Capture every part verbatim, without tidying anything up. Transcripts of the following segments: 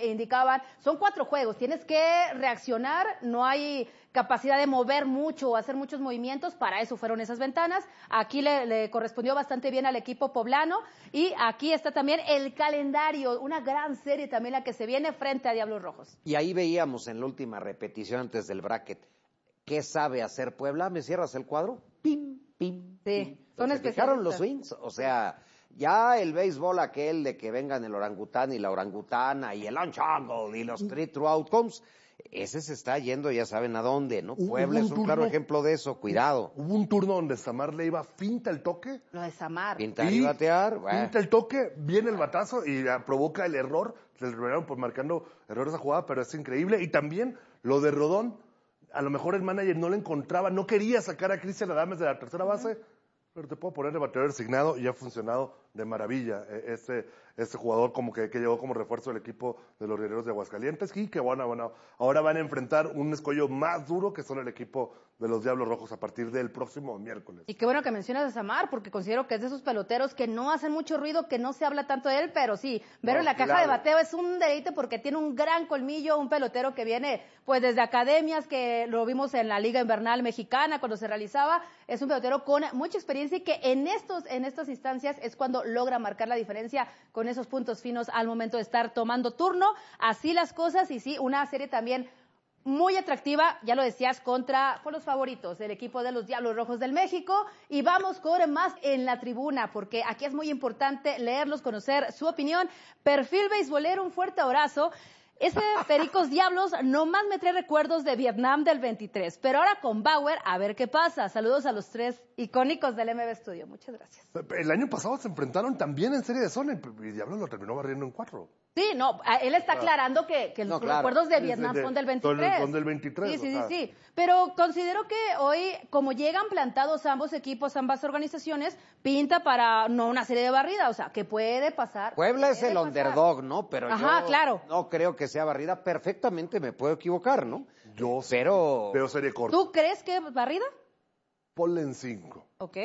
indicaban, son cuatro juegos, tienes que reaccionar, no hay capacidad de mover mucho o hacer muchos movimientos, para eso fueron esas ventanas. Aquí le, le correspondió bastante bien al equipo poblano y aquí está también el calendario, una gran serie también la que se viene frente a Diablos Rojos. Y ahí veíamos en la última repetición antes del bracket, ¿qué sabe hacer Puebla? ¿Me cierras el cuadro? Pim, pim, sí, pim. son ¿Se fijaron los especialistas. swings? O sea, ya el béisbol aquel de que vengan el orangután y la orangutana y el launch angle y los three true outcomes, ese se está yendo, ya saben a dónde, ¿no? Hubo Puebla un es un turno- claro ejemplo de eso, cuidado. Hubo un turno donde Samar le iba finta el toque, Lo de Samar. Pintar y batear, bueno. finta el toque, viene el batazo y ya provoca el error. Se terminaron por marcando errores a jugada, pero es increíble. Y también lo de Rodón, a lo mejor el manager no le encontraba, no quería sacar a Cristian Adames de la tercera base, pero te puedo poner el bateador designado y ha funcionado de maravilla. eh, Este, este jugador como que, que llegó como refuerzo del equipo de los Guerreros de Aguascalientes y que bueno, bueno, ahora van a enfrentar un escollo más duro que son el equipo de los Diablos Rojos a partir del próximo miércoles. Y qué bueno que mencionas a Samar, porque considero que es de esos peloteros que no hacen mucho ruido, que no se habla tanto de él, pero sí, verlo No, en la caja claro. de bateo es un deleite porque tiene un gran colmillo, un pelotero que viene pues desde academias, que lo vimos en la Liga Invernal Mexicana cuando se realizaba, es un pelotero con mucha experiencia y que en estos en estas instancias es cuando logra marcar la diferencia con esos puntos finos al momento de estar tomando turno, así las cosas y sí, una serie también muy atractiva, ya lo decías, contra por los favoritos del equipo de los Diablos Rojos del México. Y vamos con más en la tribuna, porque aquí es muy importante leerlos, conocer su opinión. Perfil beisbolero, un fuerte abrazo. Ese Pericos Diablos nomás me trae recuerdos de Vietnam del veintitrés, pero ahora con Bauer, a ver qué pasa. Saludos a los tres icónicos del M B Studio. Muchas gracias. El año pasado se enfrentaron también en serie de zona y Diablos lo terminó barriendo en cuatro. Sí, no, él está aclarando que, que No, los claro. recuerdos de Sí, Vietnam de- de- son del son veintitrés. del- son del veintitrés, Sí, sí, o sí, sea. sí. Pero considero que hoy, como llegan plantados ambos equipos, ambas organizaciones, pinta para no una serie de barrida, o sea, que puede pasar. Puebla es puede el pasar. underdog, ¿no? Pero Ajá, yo claro. no creo que sea barrida. Perfectamente me puedo equivocar, ¿no? Yo sí Pero- veo serie corta. ¿Tú crees que barrida? Ponle en cinco. Ok.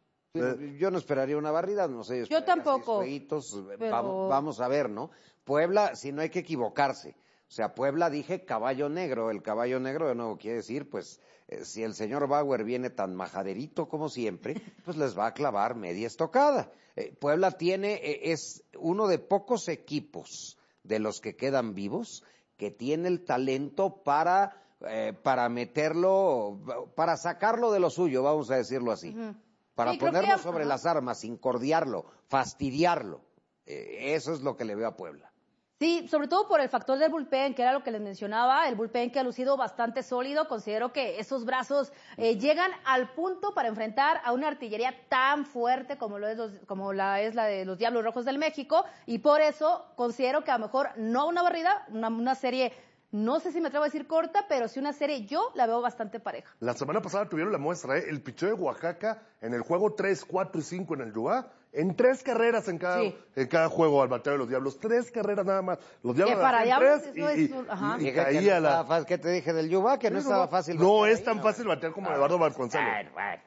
Eh, Yo no esperaría una barrida, no sé. Yo esperaría tampoco, seis jueguitos, pero- vamos, vamos a ver, ¿no? Puebla, si no hay que equivocarse. O sea, Puebla dije caballo negro. El caballo negro de nuevo quiere decir, pues, eh, si el señor Bauer viene tan majaderito como siempre, pues les va a clavar media estocada. Eh, Puebla tiene, eh, es uno de pocos equipos de los que quedan vivos que tiene el talento para, eh, para meterlo, para sacarlo de lo suyo, vamos a decirlo así. Ujú. Para Sí, creo ponerlo que- sobre ajá. las armas, incordiarlo, fastidiarlo. Eh, eso es lo que le veo a Puebla. Sí, sobre todo por el factor del bullpen, que era lo que les mencionaba, el bullpen que ha lucido bastante sólido. Considero que esos brazos eh, llegan al punto para enfrentar a una artillería tan fuerte como lo es los- como la es la de los Diablos Rojos del México, y por eso considero que a lo mejor no una barrida, una, una serie, no sé si me atrevo a decir corta, pero sí una serie yo la veo bastante pareja. La semana pasada tuvieron la muestra, ¿eh? El picheo de Oaxaca en el juego tres, cuatro y cinco en el Yuá, en tres carreras en cada, Sí. en cada juego al bateo de los Diablos. Tres carreras nada más. Los Diablos Que para hacían Diablos tres eso y, es un- ajá. y- y Dije que no caía estaba la... fácil. ¿Qué te dije del Yuba? Que no Sí, estaba fácil. No batear es ahí, tan ¿no? fácil batear como Eduardo Vasconcelos. Bueno, bueno.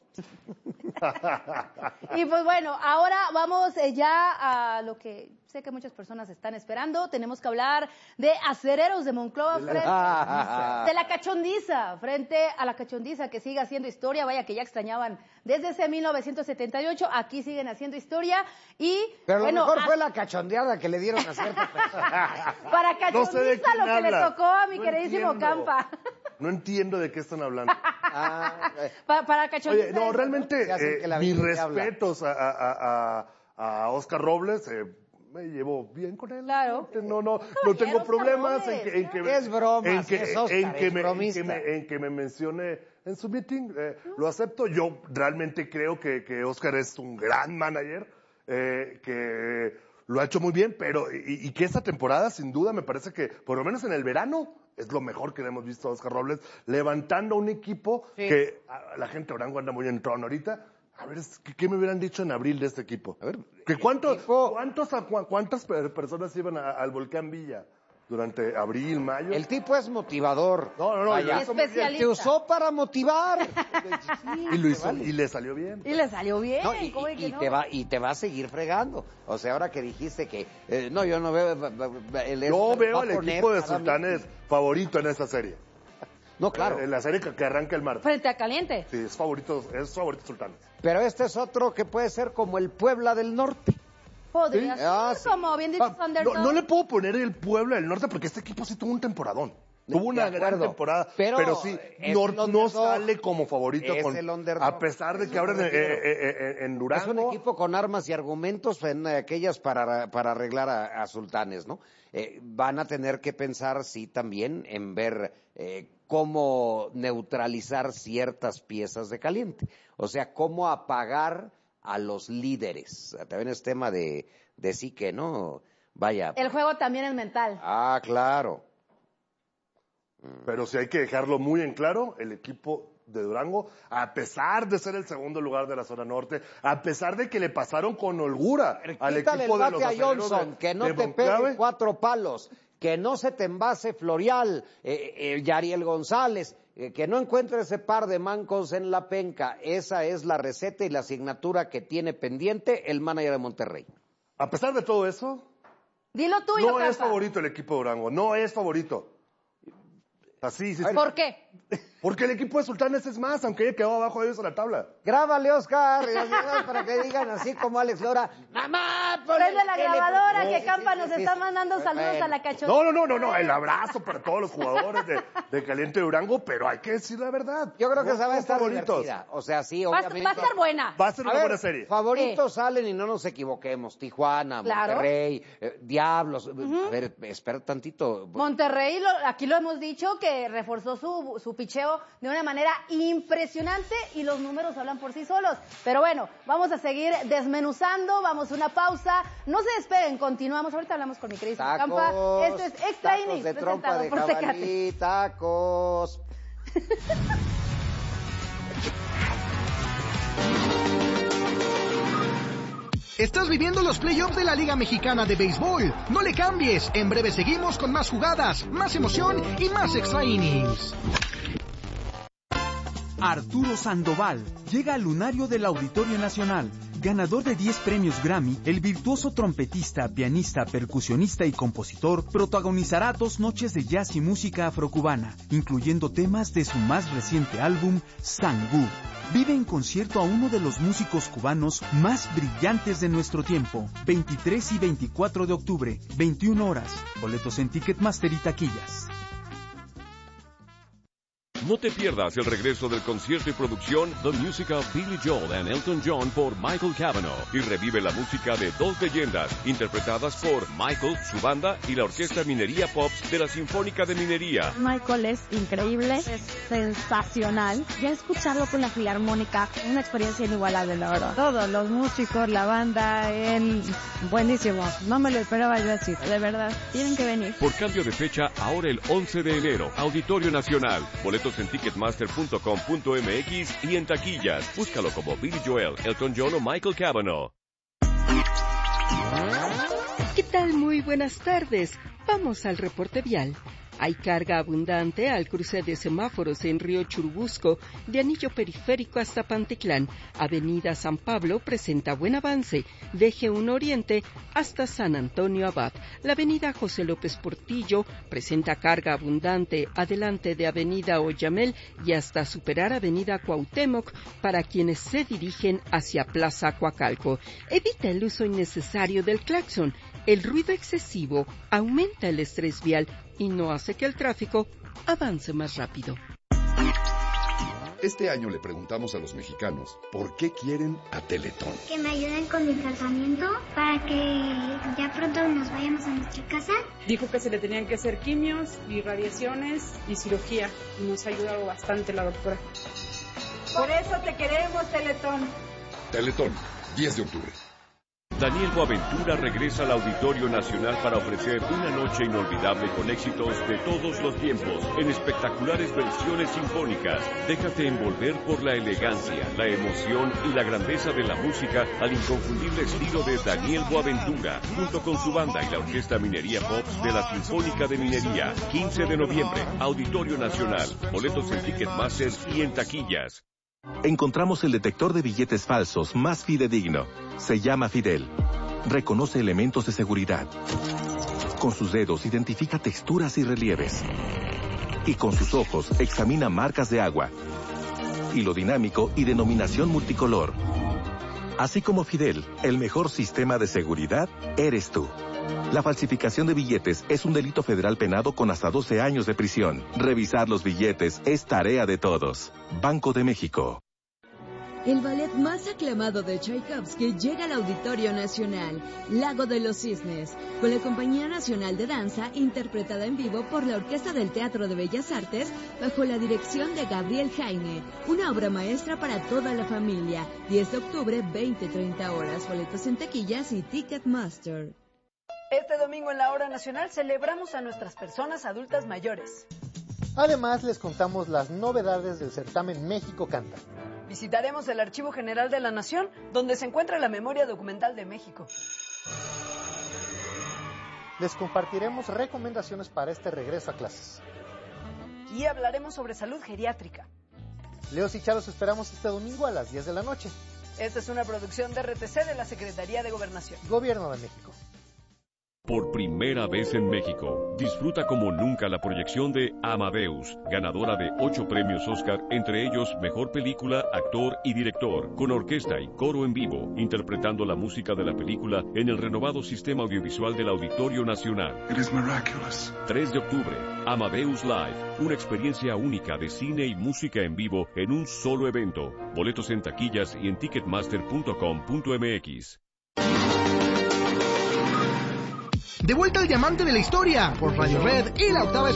Y pues bueno, ahora vamos eh, ya a lo que sé que muchas personas están esperando. Tenemos que hablar de Acereros de Monclova frente de la Cachondiza, frente a la Cachondiza, que sigue haciendo historia. Vaya que ya extrañaban desde ese mil novecientos setenta y ocho, aquí siguen haciendo historia. Y Pero bueno, lo mejor a- fue la cachondeada que le dieron a cierta persona. para No sé de Cachondiza quién lo que le hablan. tocó a mi No queridísimo entiendo. Campa. No entiendo de qué están hablando. Ah, eh, Pa- para Cachondiza. Oye, no, es- realmente, Se hacen eh, que la mis Virgen te habla. respetos a, a, a, a Oscar Robles. eh, me llevo bien con él. Claro. No, no, no Caballero, tengo Oscar problemas Robles, en que, en que claro. Es broma, en que, es Oscar, en que es me, en bromista. que me, en que me mencione en su meeting. eh, lo acepto. Yo realmente creo que, que Oscar es un gran manager, eh, que lo ha hecho muy bien, pero y, y que esta temporada, sin duda, me parece que, por lo menos en el verano, es lo mejor que le hemos visto a Oscar Robles, levantando un equipo Sí. que a- la gente de Orango anda muy en trono ahorita. A ver, es- ¿qué, qué me hubieran dicho en abril de este equipo? A ver, ¿Que cuánto- equipo- cuántos, a- cu- ¿Cuántas per- personas iban a- al Volcán Villa? durante abril, mayo. El tipo es motivador. No, no, no. Vaya, especialista. te usó para motivar. Sí, y, lo hizo, vale. y le salió bien. Y le salió bien. No, y, ¿cómo y- de que y no? te va, y te va a seguir fregando. O sea, ahora que dijiste que... eh, no, yo no veo... El Yo Esmer veo va a al poner equipo de claramente- Sultanes favorito en esta serie. No, claro. En la serie que, que arranca el martes. Frente a Caliente. Sí, es favorito, es favorito Sultanes. Pero este es otro que puede ser como el Puebla del Norte. Podría Sí. ser, Ah, sí. como bien dicho, Ah, Underdog. no, no le puedo poner el Puebla del Norte porque este equipo sí tuvo un temporadón. Tuvo una De gran acuerdo. temporada, Pero pero, sí, es no, el no underdog. sale como favorito. Es con- el underdog. a pesar de Eso que ahora en, me eh, refiero. eh, eh, en Es Durango... un equipo con armas y argumentos en aquellas para, para arreglar a, a Sultanes, ¿no? Eh, van a tener que pensar, sí, también en ver eh, cómo neutralizar ciertas piezas de Caliente. O sea, cómo apagar a los líderes. También es tema de, de sí que, ¿no? Vaya. El juego también es mental. Ah, claro. Pero sí hay que dejarlo muy en claro, el equipo de Durango, a pesar de ser el segundo lugar de la zona norte, a pesar de que le pasaron con holgura al Quítale equipo el de los bate a aceleros Johnson, de- que no de te Monclave. pegue cuatro palos, que no se te envase Florial, eh, eh, Yariel González, eh, que no encuentre ese par de mancos en la penca. Esa es la receta y la asignatura que tiene pendiente el manager de Monterrey. A pesar de todo eso, Dilo tuyo, no es Capa. favorito el equipo de Durango, no es favorito. Así, sí, sí. ¿Por qué? Porque el equipo de Sultanes es más, aunque haya quedado abajo de ellos en la tabla. Grábale, Oscar, para que digan así como Alex Lora, mamá, ponle Prende la tele, grabadora porque- que Campa nos Sí, sí, está sí. mandando saludos Bueno. a la cachorra. No, no, no, no, no, el abrazo para todos los jugadores de, de Caliente Durango, pero hay que decir la verdad. Yo creo que No esa va a son estar favoritos. divertida. O sea, sí, Va, a- obviamente. va a estar buena. Va a ser A una ver, buena serie. favoritos salen y no nos equivoquemos. Tijuana, Claro. Monterrey, eh, Diablos. A ver, espera tantito. Monterrey, lo- aquí lo hemos dicho, que reforzó su, su picheo de una manera impresionante y los números hablan por sí solos. Pero bueno, vamos a seguir desmenuzando, vamos a una pausa. No se despeguen, continuamos. Ahorita hablamos con mi querida Tacos, Campa. Esto es Extra tacos Innings, de trompa presentado de por Tecate. jabalí, tacos. Estás viviendo los playoffs de la Liga Mexicana de Béisbol. No le cambies. En breve seguimos con más jugadas, más emoción y más extra innings. Arturo Sandoval llega al lunario del Auditorio Nacional. Ganador de diez premios Grammy, el virtuoso trompetista, pianista, percusionista y compositor protagonizará dos noches de jazz y música afrocubana, incluyendo temas de su más reciente álbum, Sangú. Vive en concierto a uno de los músicos cubanos más brillantes de nuestro tiempo. veintitrés y veinticuatro de octubre, veintiuna horas. Boletos en Ticketmaster y taquillas. No te pierdas el regreso del concierto y producción The Music of Billy Joel and Elton John por Michael Cavanaugh y revive la música de dos leyendas interpretadas por Michael, su banda y la Orquesta Minería Pops de la Sinfónica de Minería. Michael es increíble, es sensacional. Ya escucharlo con la filarmónica, una experiencia inigualable, la verdad. Todos los músicos, la banda, él, buenísimo. No me lo esperaba yo así, de verdad. Tienen que venir. Por cambio de fecha, ahora el once de enero, Auditorio Nacional. Boletos en ticketmaster punto com punto m x y en taquillas. Búscalo como Billy Joel, Elton John o Michael Cavanaugh. ¿Qué tal? Muy buenas tardes. Vamos al reporte vial. Hay carga abundante al cruce de semáforos en Río Churubusco, de Anillo Periférico hasta Pantitlán. Avenida San Pablo presenta buen avance, de G uno Oriente hasta San Antonio Abad. La avenida José López Portillo presenta carga abundante adelante de Avenida Oyamel y hasta superar Avenida Cuauhtémoc para quienes se dirigen hacia Plaza Coacalco. Evita el uso innecesario del claxon. El ruido excesivo aumenta el estrés vial y no hace que el tráfico avance más rápido. Este año le preguntamos a los mexicanos por qué quieren a Teletón. Que me ayuden con mi tratamiento para que ya pronto nos vayamos a nuestra casa. Dijo que se le tenían que hacer quimios y radiaciones y cirugía. Y nos ha ayudado bastante la doctora. Por eso te queremos, Teletón. Teletón, diez de octubre. Daniel Boaventura regresa al Auditorio Nacional para ofrecer una noche inolvidable con éxitos de todos los tiempos, en espectaculares versiones sinfónicas. Déjate envolver por la elegancia, la emoción y la grandeza de la música al inconfundible estilo de Daniel Boaventura, junto con su banda y la Orquesta Minería Pops de la Sinfónica de Minería. quince de noviembre, Auditorio Nacional. Boletos en Ticketmaster y en taquillas. Encontramos el detector de billetes falsos más fidedigno. Se llama Fidel. Reconoce elementos de seguridad. Con sus dedos identifica texturas y relieves. Y con sus ojos examina marcas de agua. Hilo dinámico y denominación multicolor. Así como Fidel, el mejor sistema de seguridad eres tú. La falsificación de billetes es un delito federal penado con hasta doce años de prisión. Revisar los billetes es tarea de todos. Banco de México. El ballet más aclamado de Tchaikovsky llega al Auditorio Nacional, Lago de los Cisnes, con la Compañía Nacional de Danza, interpretada en vivo por la Orquesta del Teatro de Bellas Artes, bajo la dirección de Gabriel Jaime. Una obra maestra para toda la familia. diez de octubre, veinte treinta horas. Boletos en taquillas y Ticketmaster. Este domingo en la Hora Nacional celebramos a nuestras personas adultas mayores. Además, les contamos las novedades del certamen México Canta. Visitaremos el Archivo General de la Nación, donde se encuentra la memoria documental de México. Les compartiremos recomendaciones para este regreso a clases. Y hablaremos sobre salud geriátrica. Leos y Charos esperamos este domingo a las diez de la noche. Esta es una producción de R T C de la Secretaría de Gobernación. Gobierno de México. Por primera vez en México, disfruta como nunca la proyección de Amadeus, ganadora de ocho premios Oscar, entre ellos Mejor Película, Actor y Director, con orquesta y coro en vivo, interpretando la música de la película en el renovado sistema audiovisual del Auditorio Nacional. It is miraculous. tres de octubre, Amadeus Live, una experiencia única de cine y música en vivo en un solo evento. Boletos en taquillas y en ticketmaster punto com punto m x. De vuelta al diamante de la historia por Radio Red y la octava